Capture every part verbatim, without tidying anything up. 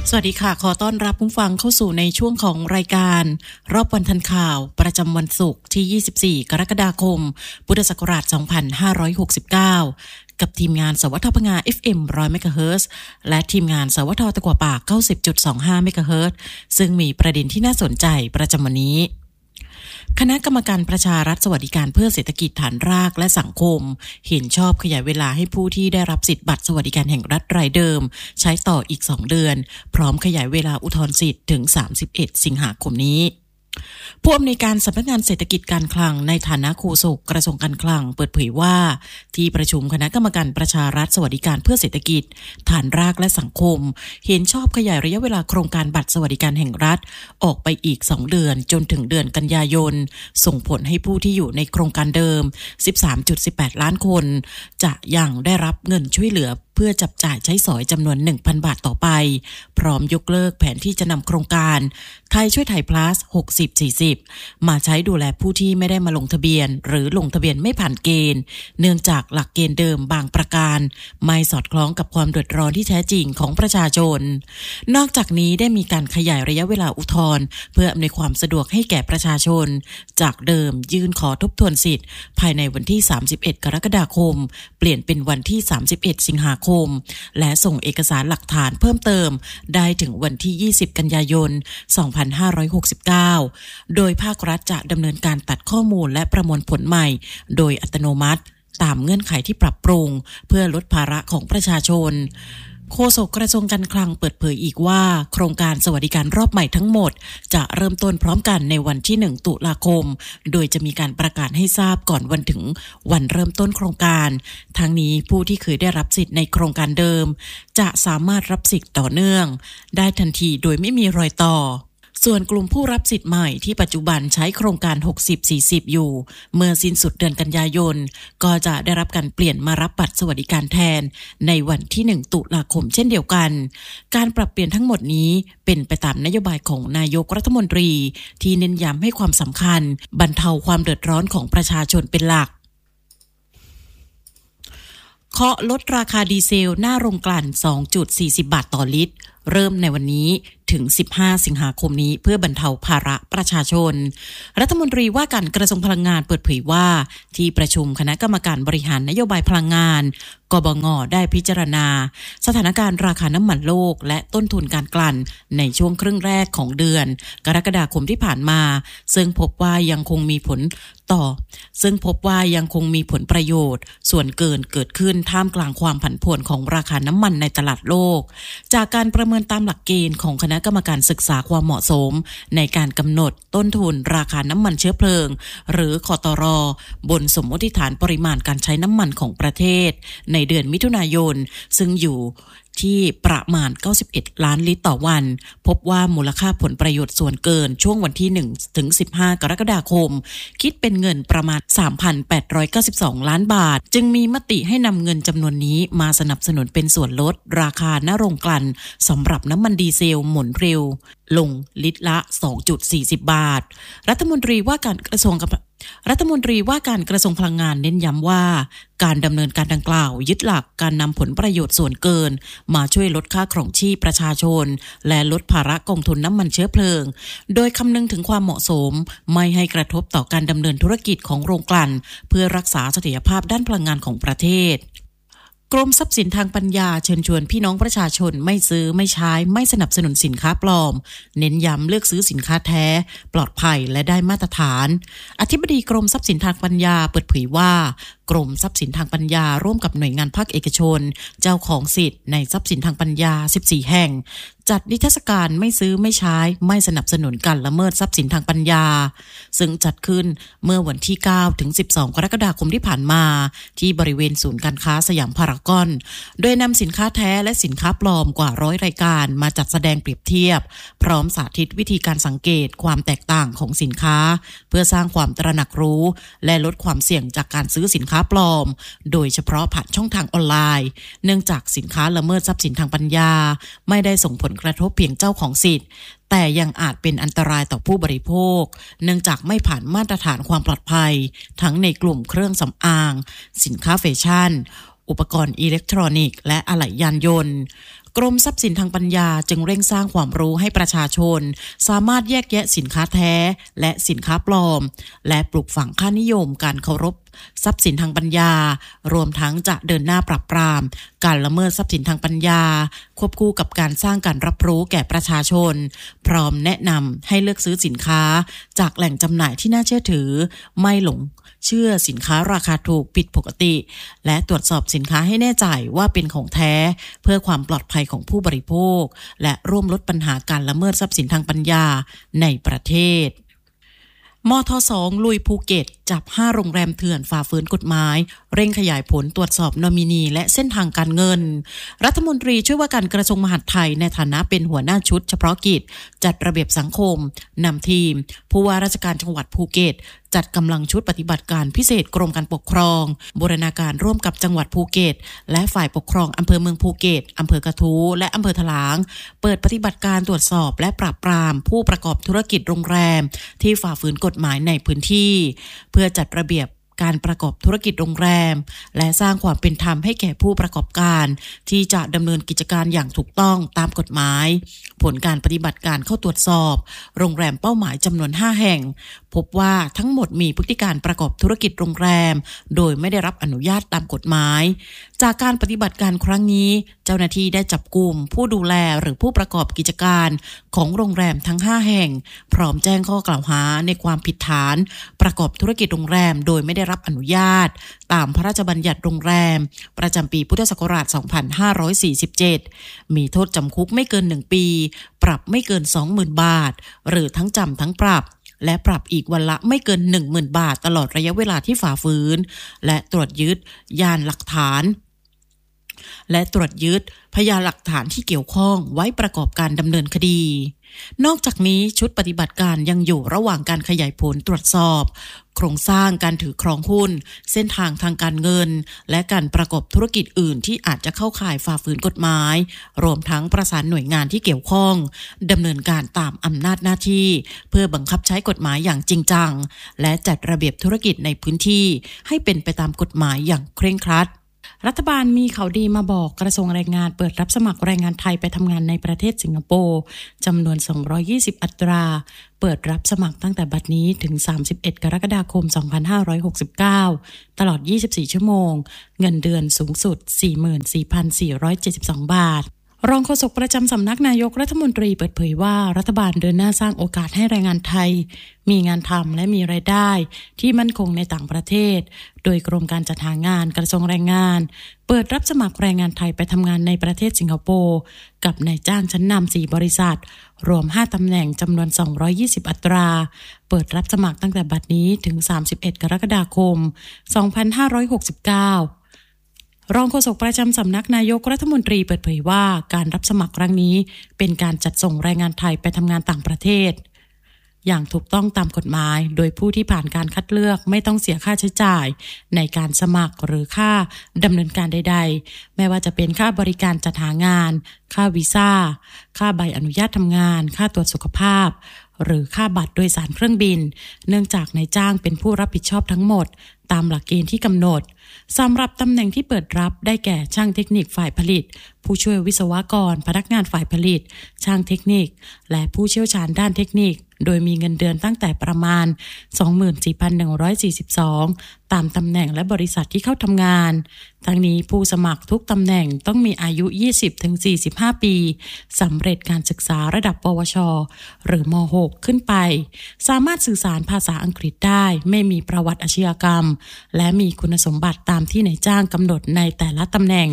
สวัสดีค่ะขอต้อนรับผู้ฟังเข้าสู่ในช่วงของรายการรอบวันทันข่าวประจำวันศุกร์ที่ยี่สิบสี่กรกฎาคมพุทธศักราชสองพันห้าร้อยหกสิบเก้ากับทีมงานสวทพง เอฟ เอ็ม หนึ่งร้อย เมกะเฮิรตซ์และทีมงานสวทตะกั่วป่า เก้าสิบจุดสองห้า เมกะเฮิรตซ์ซึ่งมีประเด็นที่น่าสนใจประจำวันนี้คณะกรรมการประชารัฐสวัสดิการเพื่อเศรษฐกิจฐานรากและสังคมเห็นชอบขยายเวลาให้ผู้ที่ได้รับสิทธิบัตรสวัสดิการแห่งรัฐรายเดิมใช้ต่ออีกสองเดือนพร้อมขยายเวลาอุทธรณ์สิทธิ์ถึงสามสิบเอ็ดสิงหาคมนี้ผู้อำนวยการสำนักงานเศรษฐกิจการคลังในฐานะโฆษกกระทรวงการคลังเปิดเผยว่าที่ประชุมคณะกรรมการประชารัฐสวัสดิการเพื่อเศรษฐกิจฐานรากและสังคมเห็นชอบขยายระยะเวลาโครงการบัตรสวัสดิการแห่งรัฐออกไปอีกสองเดือนจนถึงเดือนกันยายนส่งผลให้ผู้ที่อยู่ในโครงการเดิม สิบสามจุดหนึ่งแปด ล้านคนจะยังได้รับเงินช่วยเหลือเพื่อจับจ่ายใช้สอยจำนวน หนึ่งพัน บาทต่อไปพร้อมยกเลิกแผนที่จะนำโครงการไทยช่วยไทย plus หกสิบ สี่สิบ มาใช้ดูแลผู้ที่ไม่ได้มาลงทะเบียนหรือลงทะเบียนไม่ผ่านเกณฑ์เนื่องจากหลักเกณฑ์เดิมบางประการไม่สอดคล้องกับความเดือดร้อนที่แท้จริงของประชาชนนอกจากนี้ได้มีการขยายระยะเวลาอุทธรณ์เพื่ออำนวยความสะดวกให้แก่ประชาชนจากเดิมยื่นขอทบทวนสิทธิ์ภายในวันที่สามสิบเอ็ดกรกฎาคมเปลี่ยนเป็นวันที่สามสิบเอ็ดสิงหาคมและส่งเอกสารหลักฐานเพิ่มเติมได้ถึงวันที่ยี่สิบกันยายนสองพันห้าร้อยหกสิบเก้าโดยภาครัฐจะดำเนินการตัดข้อมูลและประมวลผลใหม่โดยอัตโนมัติตามเงื่อนไขที่ปรับปรุงเพื่อลดภาระของประชาชนโฆษกกระทรวงการคลังเปิดเผยอีกว่าโครงการสวัสดิการรอบใหม่ทั้งหมดจะเริ่มต้นพร้อมกันในวันที่หนึ่งตุลาคมโดยจะมีการประกาศให้ทราบก่อนวันถึงวันเริ่มต้นโครงการทั้งนี้ผู้ที่เคยได้รับสิทธิ์ในโครงการเดิมจะสามารถรับสิทธิ์ต่อเนื่องได้ทันทีโดยไม่มีรอยต่อส่วนกลุ่มผู้รับสิทธิ์ใหม่ที่ปัจจุบันใช้โครงการ หกสิบ สี่สิบ อยู่เมื่อสิ้นสุดเดือนกันยายนก็จะได้รับการเปลี่ยนมารับบัตรสวัสดิการแทนในวันที่หนึ่งตุลาคมเช่นเดียวกันการปรับเปลี่ยนทั้งหมดนี้เป็นไปตามนโยบายของนายกรัฐมนตรีที่เน้นย้ำให้ความสำคัญบรรเทาความเดือดร้อนของประชาชนเป็นหลักเคาะลดราคาดีเซลหน้าโรงกลั่น สองจุดสี่ศูนย์ บาทต่อลิตรเริ่มในวันนี้ถึงสิบห้าสิงหาคมนี้เพื่อบรรเทาภาระประชาชนรัฐมนตรีว่าการกระทรวงพลังงานเปิดเผยว่าที่ประชุมคณะกรรมการบริหารนโยบายพลังงานกบง.ได้พิจารณาสถานการณ์ราคาน้ำมันโลกและต้นทุนการกลั่นในช่วงครึ่งแรกของเดือนกรกฎาคมที่ผ่านมาซึ่งพบว่ายังคงมีผลต่อซึ่งพบว่ายังคงมีผลประโยชน์ส่วนเกินเกิดขึ้นท่ามกลางความผันผวนของราคาน้ำมันในตลาดโลกจากการประเมินตามหลักเกณฑ์ของคณะกรรมการศึกษาความเหมาะสมในการกำหนดต้นทุนราคาน้ำมันเชื้อเพลิงหรือคตร.บนสมมติฐานปริมาณการใช้น้ำมันของประเทศในเดือนมิถุนายนซึ่งอยู่ที่ประมาณเก้าสิบเอ็ดล้านลิตรต่อวันพบว่ามูลค่าผลประโยชน์ส่วนเกินช่วงวันที่หนึ่งถึงสิบห้ากรกฎาคมคิดเป็นเงินประมาณ สามพันแปดร้อยเก้าสิบสอง ล้านบาทจึงมีมติให้นำเงินจำนวนนี้มาสนับสนุนเป็นส่วนลดราคาหน้าโรงกลั่นสำหรับน้ำมันดีเซลหมุนเร็วลงลิตรละ สองจุดสี่ศูนย์ บาทรัฐมนตรีว่าการกระทรวงรัฐมนตรีว่าการกระทรวงพลังงานเน้นย้ำว่าการดำเนินการดังกล่าวยึดหลักการนำผลประโยชน์ส่วนเกินมาช่วยลดค่าครองชีพประชาชนและลดภาระกองทุนน้ำมันเชื้อเพลิงโดยคำนึงถึงความเหมาะสมไม่ให้กระทบต่อการดำเนินธุรกิจของโรงกลั่นเพื่อรักษาเสถียรภาพด้านพลังงานของประเทศกรมทรัพย์สินทางปัญญาเชิญชวนพี่น้องประชาชนไม่ซื้อไม่ใช้ไม่สนับสนุนสินค้าปลอมเน้นย้ำเลือกซื้อสินค้าแท้ปลอดภัยและได้มาตรฐานอธิบดีกรมทรัพย์สินทางปัญญาเปิดเผยว่ากรมทรัพย์สินทางปัญญาร่วมกับหน่วยงานภาคเอกชนเจ้าของสิทธิ์ในทรัพย์สินทางปัญญาสิบสี่แห่งจัดนิทรรศการไม่ซื้อไม่ใช้ไม่สนับสนุนการละเมิดทรัพย์สินทางปัญญาซึ่งจัดขึ้นเมื่อวันที่เก้าถึงสิบสองกรกฎาคมที่ผ่านมาที่บริเวณศูนย์การค้าสยามพารากอนโดยนำสินค้าแท้และสินค้าปลอมกว่าร้อยรายการมาจัดแสดงเปรียบเทียบพร้อมสาธิตวิธีการสังเกตความแตกต่างของสินค้าเพื่อสร้างความตระหนักรู้และลดความเสี่ยงจากการซื้อสินค้าปลอมโดยเฉพาะผ่านช่องทางออนไลน์เนื่องจากสินค้าละเมิดทรัพย์สินทางปัญญาไม่ได้ส่งผลกระทบเพียงเจ้าของสิทธิ์แต่ยังอาจเป็นอันตรายต่อผู้บริโภคเนื่องจากไม่ผ่านมาตรฐานความปลอดภัยทั้งในกลุ่มเครื่องสำอางสินค้าแฟชั่นอุปกรณ์อิเล็กทรอนิกส์และอะไหล่ยานยนต์กรมทรัพย์สินทางปัญญาจึงเร่งสร้างความรู้ให้ประชาชนสามารถแยกแยะสินค้าแท้และสินค้าปลอมและปลูกฝังค่านิยมการเคารพทรัพย์สินทางปัญญารวมทั้งจะเดินหน้าปราบปรามการละเมิดทรัพย์สินทางปัญญาควบคู่กับการสร้างการรับรู้แก่ประชาชนพร้อมแนะนำให้เลือกซื้อสินค้าจากแหล่งจำหน่ายที่น่าเชื่อถือไม่หลงเชื่อสินค้าราคาถูกผิดปกติและตรวจสอบสินค้าให้แน่ใจว่าเป็นของแท้เพื่อความปลอดภัยของผู้บริโภคและร่วมลดปัญหาการละเมิดทรัพย์สินทางปัญญาในประเทศมท.สอง ลุยภูเก็ตจับห้าโรงแรมเถื่อนฝ่าฝืนกฎหมายเร่งขยายผลตรวจสอบนอมินีและเส้นทางการเงินรัฐมนตรีช่วยว่าการกระทรวงมหาดไทยในฐานะเป็นหัวหน้าชุดเฉพาะกิจจัดระเบียบสังคมนำทีมผู้ว่าราชการจังหวัดภูเก็ตจัดกำลังชุดปฏิบัติการพิเศษกรมการปกครองบูรณาการร่วมกับจังหวัดภูเก็ตและฝ่ายปกครองอำเภอเมืองภูเก็ตอำเภอกระทู้และอำเภอถลางเปิดปฏิบัติการตรวจสอบและปราบปรามผู้ประกอบธุรกิจโรงแรมที่ฝ่าฝืนกฎหมายในพื้นที่เพื่อจัดระเบียบการประกอบธุรกิจโรงแรมและสร้างความเป็นธรรมให้แก่ผู้ประกอบการที่จะดำเนินกิจการอย่างถูกต้องตามกฎหมายผลการปฏิบัติการเข้าตรวจสอบโรงแรมเป้าหมายจำนวนห้าแห่งพบว่าทั้งหมดมีพฤติการประกอบธุรกิจโรงแรมโดยไม่ได้รับอนุญาตตามกฎหมายจากการปฏิบัติการครั้งนี้เจ้าหน้าที่ได้จับกุมผู้ดูแลหรือผู้ประกอบกิจการของโรงแรมทั้งห้าแห่งพร้อมแจ้งข้อกล่าวหาในความผิดฐานประกอบธุรกิจโรงแรมโดยไม่ได้รับอนุญาตตามพระราชบัญญัติโรงแรมประจำปีพุทธศักราชสองพันห้าร้อยสี่สิบเจ็ดมีโทษจำคุกไม่เกินหนึ่งปีปรับไม่เกิน สองหมื่น บาทหรือทั้งจำทั้งปรับและปรับอีกวันละไม่เกิน หนึ่งหมื่น บาทตลอดระยะเวลาที่ฝ่าฝืนและตรวจยึดยานหลักฐานและตรวจยึดพยานหลักฐานที่เกี่ยวข้องไว้ประกอบการดำเนินคดีนอกจากนี้ชุดปฏิบัติการยังอยู่ระหว่างการขยายผลตรวจสอบโครงสร้างการถือครองหุ้นเส้นทางทางการเงินและการประกอบธุรกิจอื่นที่อาจจะเข้าข่ายฝ่าฝืนกฎหมายรวมทั้งประสานหน่วยงานที่เกี่ยวข้องดำเนินการตามอำนาจหน้าที่เพื่อบังคับใช้กฎหมายอย่างจริงจังและจัดระเบียบธุรกิจในพื้นที่ให้เป็นไปตามกฎหมายอย่างเคร่งครัดรัฐบาลมีข่าวดีมาบอกกระทรวงแรงงานเปิดรับสมัครแรงงานไทยไปทำงานในประเทศสิงคโปร์จำนวนสองร้อยยี่สิบอัตราเปิดรับสมัครตั้งแต่บัดนี้ถึงสามสิบเอ็ดกรกฎาคมสองพันห้าร้อยหกสิบเก้าตลอดยี่สิบสี่ชั่วโมงเงินเดือนสูงสุด สี่หมื่นสี่พันสี่ร้อยเจ็ดสิบสอง บาทรองโฆษกประจำสำนักนายกรัฐมนตรีเปิดเผยว่ารัฐบาลเดินหน้าสร้างโอกาสให้แรงงานไทยมีงานทำและมีรายได้ที่มั่นคงในต่างประเทศโดยกรมการจัดหางานกระทรวงแรงงานเปิดรับสมัครแรงงานไทยไปทำงานในประเทศสิงคโปร์กับนายจ้างชั้นนำสี่บริษัทรวมห้าตำแหน่งจำนวนสองร้อยยี่สิบอัตราเปิดรับสมัครตั้งแต่บัดนี้ถึงสามสิบเอ็ดกรกฎาคมสองพันห้าร้อยหกสิบเก้ารองโฆษกประจำสำนักนายกรัฐมนตรีเปิดเผยว่าการรับสมัครครั้งนี้เป็นการจัดส่งแรงงานไทยไปทำงานต่างประเทศอย่างถูกต้องตามกฎหมายโดยผู้ที่ผ่านการคัดเลือกไม่ต้องเสียค่าใช้จ่ายในการสมัครหรือค่าดำเนินการใดๆไม่ว่าจะเป็นค่าบริการจัดหางานค่าวีซ่าค่าใบอนุญาตทำงานค่าตรวจสุขภาพหรือค่าบัตรโดยสารเครื่องบินเนื่องจากนายจ้างเป็นผู้รับผิดชอบทั้งหมดตามหลักเกณฑ์ที่กำหนดสำหรับตำแหน่งที่เปิดรับได้แก่ช่างเทคนิคฝ่ายผลิตผู้ช่วยวิศวกรพนักงานฝ่ายผลิตช่างเทคนิคและผู้เชี่ยวชาญด้านเทคนิคโดยมีเงินเดือนตั้งแต่ประมาณ สองหมื่นสี่พันหนึ่งร้อยสี่สิบสอง ตามตำแหน่งและบริษัทที่เข้าทำงานทั้งนี้ผู้สมัครทุกตำแหน่งต้องมีอายุ ยี่สิบถึงสี่สิบห้า ปีสำเร็จการศึกษาระดับปวชหรือมหกขึ้นไปสามารถสื่อสารภาษาอังกฤษได้ไม่มีประวัติอาชญากรรมและมีคุณสมบัติตามที่นายจ้างกำหนดในแต่ละตำแหน่ง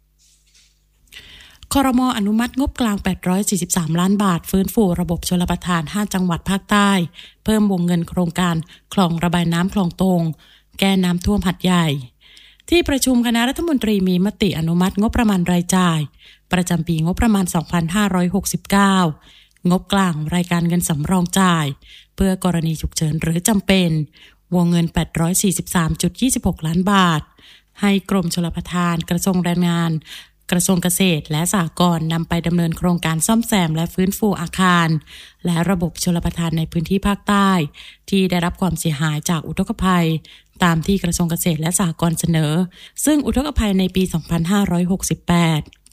ครม.อนุมัติงบกลางแปดร้อยสี่สิบสามล้านบาทฟื้นฟูระบบชลประทานห้าจังหวัดภาคใต้เพิ่มวงเงินโครงการคลองระบายน้ำคลองตงแก้น้ำท่วมหาดใหญ่ที่ประชุมคณะรัฐมนตรีมีมติอนุมัติงบประมาณรายจ่ายประจำปีงบประมาณสองพันห้าร้อยหกสิบเก้างบกลางรายการเงินสำรองจ่ายเพื่อกรณีฉุกเฉินหรือจำเป็นวงเงิน แปดร้อยสี่สิบสามจุดยี่สิบหก ล้านบาทให้กรมชลประทานกระทรวงแรงงานกระทรวงเกษตรและสหกรณ์นำไปดำเนินโครงการซ่อมแซมและฟื้นฟูอาคารและระบบชลประทานในพื้นที่ภาคใต้ที่ได้รับความเสียหายจากอุทกภัยตามที่กระทรวงเกษตรและสหกรณ์เสนอซึ่งอุทกภัยในปี สองพันห้าร้อยหกสิบแปด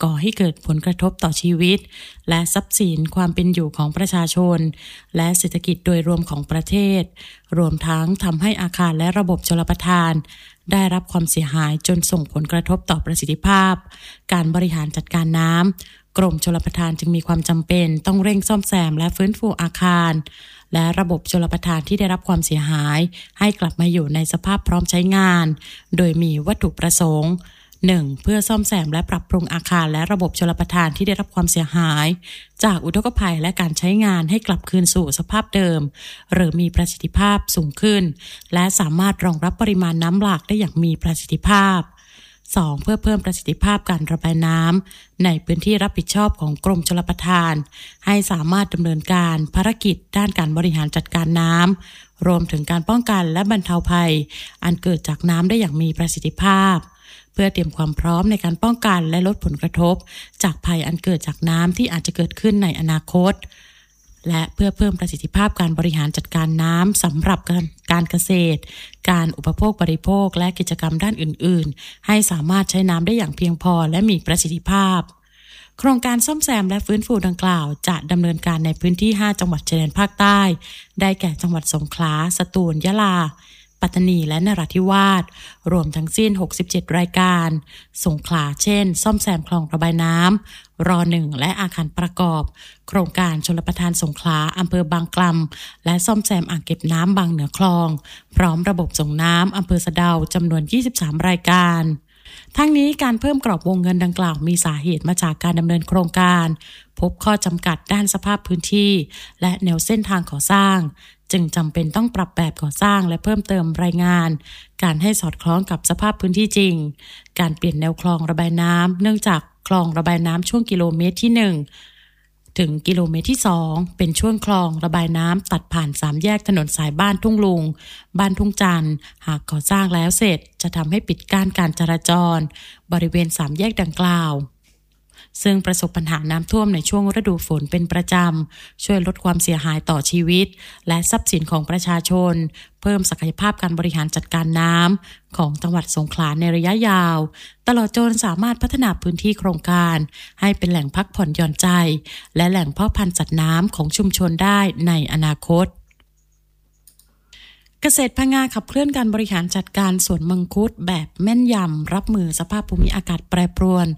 ก่อให้เกิดผลกระทบต่อชีวิตและทรัพย์สินความเป็นอยู่ของประชาชนและเศรษฐกิจโดยรวมของประเทศรวมทั้งทำให้อาคารและระบบชลประทานได้รับความเสียหายจนส่งผลกระทบต่อประสิทธิภาพการบริหารจัดการน้ำกรมชลประทานจึงมีความจำเป็นต้องเร่งซ่อมแซมและฟื้นฟูอาคารและระบบชลประทานที่ได้รับความเสียหายให้กลับมาอยู่ในสภาพพร้อมใช้งานโดยมีวัตถุประสงค์ หนึ่ง เพื่อซ่อมแซมและปรับปรุงอาคารและระบบชลประทานที่ได้รับความเสียหายจากอุทกภัยและการใช้งานให้กลับคืนสู่สภาพเดิมหรือมีประสิทธิภาพสูงขึ้นและสามารถรองรับปริมาณน้ำหลากได้อย่างมีประสิทธิภาพสอง เพื่อเพิ่มประสิทธิภาพการระบายน้ำในพื้นที่รับผิดชอบของกรมชลประทานให้สามารถดำเนินการภารกิจด้านการบริหารจัดการน้ำรวมถึงการป้องกันและบรรเทาภัยอันเกิดจากน้ำได้อย่างมีประสิทธิภาพเพื่อเตรียมความพร้อมในการป้องกันและลดผลกระทบจากภัยอันเกิดจากน้ำที่อาจจะเกิดขึ้นในอนาคตและเพื่อเพิ่มประสิทธิภาพการบริหารจัดการน้ำสำหรับการการเกษตรการอุปโภคบริโภคและกิจกรรมด้านอื่นๆให้สามารถใช้น้ำได้อย่างเพียงพอและมีประสิทธิภาพโครงการซ่อมแซมและฟื้นฟูดังกล่าวจะดำเนินการในพื้นที่ห้าจังหวัดชายแดนภาคใต้ได้แก่จังหวัดสงขลาสตูลยะลาปัตตานีและนราธิวาสรวมทั้งสิ้นหกสิบเจ็ดรายการสงขลาเช่นซ่อมแซมคลองระบายน้ำรอหนึ่งและอาคารประกอบโครงการชลประทานสงขลาอำเภอบางกล่ำและซ่อมแซมอ่างเก็บน้ำบางเหนือคลองพร้อมระบบส่งน้ำอำเภอสะเดาจำนวนยี่สิบสามรายการทั้งนี้การเพิ่มกรอบวงเงินดังกล่าวมีสาเหตุมาจากการดำเนินโครงการพบข้อจำกัดด้านสภาพพื้นที่และแนวเส้นทางก่อสร้างจึงจำเป็นต้องปรับแบบก่อสร้างและเพิ่มเติมรายงานการให้สอดคล้องกับสภาพพื้นที่จริงการเปลี่ยนแนวคลองระบายน้ำเนื่องจากคลองระบายน้ำช่วงกิโลเมตรที่หนึ่งถึงกิโลเมตรที่สองเป็นช่วงคลองระบายน้ำตัดผ่านสามแยกถนนสายบ้านทุ่งลุงบ้านทุ่งจันทร์หากก่อสร้างแล้วเสร็จจะทำให้ปิดกั้นการจราจรบริเวณสามแยกดังกล่าวซึ่งประสบปัญหาน้ำท่วมในช่วงฤดูฝนเป็นประจำช่วยลดความเสียหายต่อชีวิตและทรัพย์สินของประชาชนเพิ่มศักยภาพการบริหารจัดการน้ำของจังหวัดสงขลาในระยะยาวตลอดจนสามารถพัฒนาพื้นที่โครงการให้เป็นแหล่งพักผ่อนหย่อนใจและแหล่งเพาะพันธุ์สัตว์น้ำของชุมชนได้ในอนาคตเกษตรพังงาขับเคลื่อนการบริหารจัดการสวนมังคุดแบบแม่นยำรับมือสภาพภูมิอากาศแปรปรวน